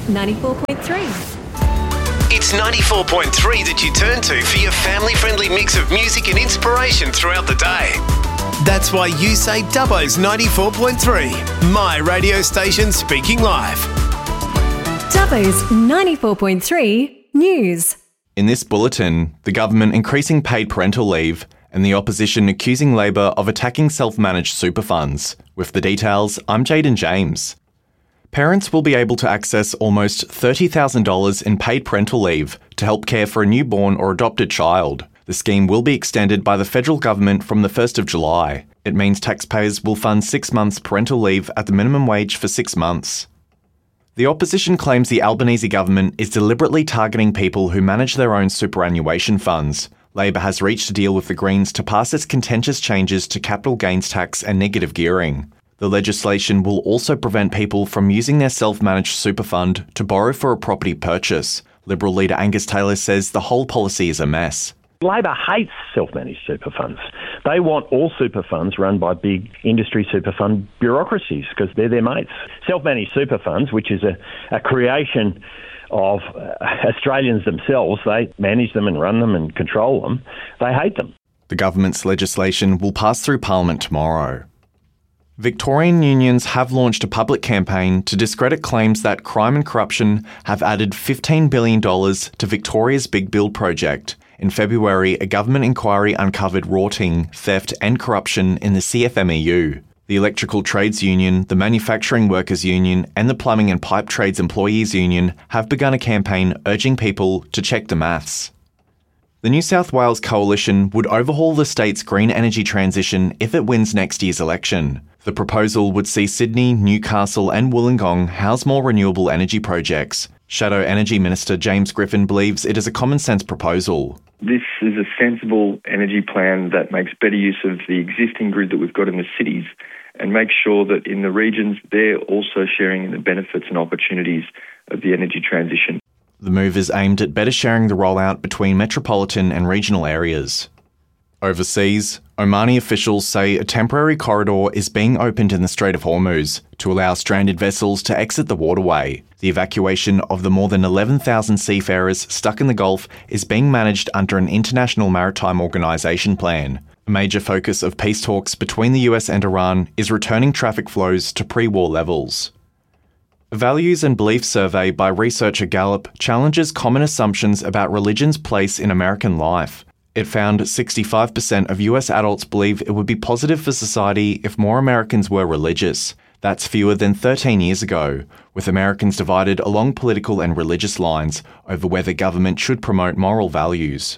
94.3. It's 94.3 that you turn to for your family-friendly mix of music and inspiration throughout the day. That's why you say Dubbo's 94.3, my radio station speaking live. Dubbo's 94.3 News. In this bulletin, the government increasing paid parental leave and the opposition accusing Labor of attacking self-managed super funds. With the details, I'm Jaden James. Parents will be able to access almost $30,000 in paid parental leave to help care for a newborn or adopted child. The scheme will be extended by the federal government from the 1st of July. It means taxpayers will fund 6 months parental leave at the minimum wage for 6 months. The opposition claims the Albanese government is deliberately targeting people who manage their own superannuation funds. Labor has reached a deal with the Greens to pass its contentious changes to capital gains tax and negative gearing. The legislation will also prevent people from using their self-managed super fund to borrow for a property purchase. Liberal leader Angus Taylor says the whole policy is a mess. Labor hates self-managed super funds. They want all super funds run by big industry super fund bureaucracies because they're their mates. Self-managed super funds, which is a creation of Australians themselves, they manage them and run them and control them. They hate them. The government's legislation will pass through Parliament tomorrow. Victorian unions have launched a public campaign to discredit claims that crime and corruption have added $15 billion to Victoria's Big Build project. In February, a government inquiry uncovered rorting, theft and corruption in the CFMEU. The Electrical Trades Union, the Manufacturing Workers Union and the Plumbing and Pipe Trades Employees Union have begun a campaign urging people to check the maths. The New South Wales Coalition would overhaul the state's green energy transition if it wins next year's election. The proposal would see Sydney, Newcastle and Wollongong house more renewable energy projects. Shadow Energy Minister James Griffin believes it is a common-sense proposal. This is a sensible energy plan that makes better use of the existing grid that we've got in the cities and makes sure that in the regions they're also sharing in the benefits and opportunities of the energy transition. The move is aimed at better sharing the rollout between metropolitan and regional areas. Overseas, Omani officials say a temporary corridor is being opened in the Strait of Hormuz to allow stranded vessels to exit the waterway. The evacuation of the more than 11,000 seafarers stuck in the Gulf is being managed under an International Maritime Organization plan. A major focus of peace talks between the US and Iran is returning traffic flows to pre-war levels. A values and belief survey by researcher Gallup challenges common assumptions about religion's place in American life. It found 65% of US adults believe it would be positive for society if more Americans were religious. That's fewer than 13 years ago, with Americans divided along political and religious lines over whether government should promote moral values.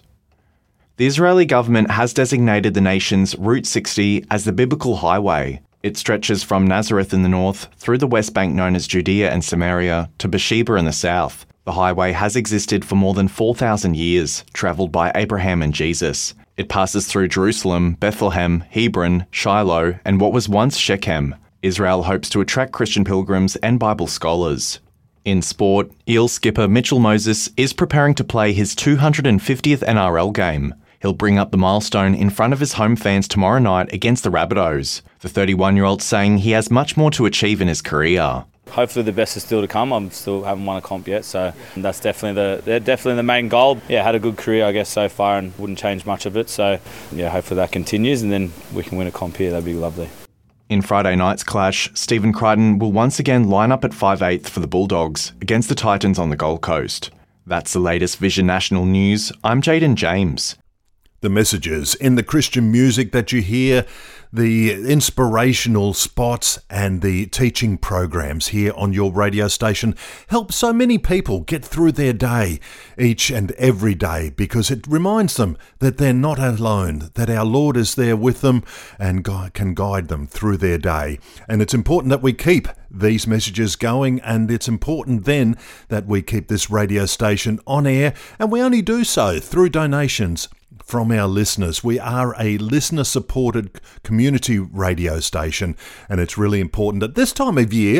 The Israeli government has designated the nation's Route 60 as the Biblical Highway. It stretches from Nazareth in the north through the West Bank known as Judea and Samaria to Beersheba in the south. The highway has existed for more than 4,000 years, travelled by Abraham and Jesus. It passes through Jerusalem, Bethlehem, Hebron, Shiloh, and what was once Shechem. Israel hopes to attract Christian pilgrims and Bible scholars. In sport, Eels skipper Mitchell Moses is preparing to play his 250th NRL game. He'll bring up the milestone in front of his home fans tomorrow night against the Rabbitohs. The 31-year-old saying he has much more to achieve in his career. Hopefully the best is still to come. I still haven't won a comp yet, so that's definitely the main goal. Yeah, had a good career, I guess, so far and wouldn't change much of it. So, yeah, hopefully that continues and then we can win a comp here. That'd be lovely. In Friday night's clash, Stephen Crichton will once again line up at 5/8 for the Bulldogs against the Titans on the Gold Coast. That's the latest Vision National News. I'm Jaden James. The messages in the Christian music that you hear, the inspirational spots and the teaching programs here on your radio station help so many people get through their day each and every day because it reminds them that they're not alone, that our Lord is there with them and can guide them through their day. And it's important that we keep these messages going, and it's important then that we keep this radio station on air, and we only do so through donations from our listeners. We are a listener-supported community radio station, and it's really important at this time of year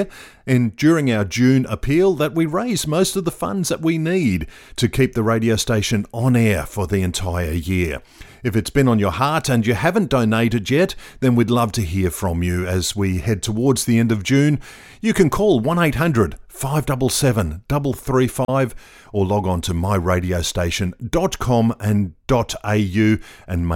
during our June appeal that we raise most of the funds that we need to keep the radio station on air for the entire year. If it's been on your heart and you haven't donated yet, then we'd love to hear from you as we head towards the end of June. You can call 1800 577 335 or log on to myradiostation.com.au and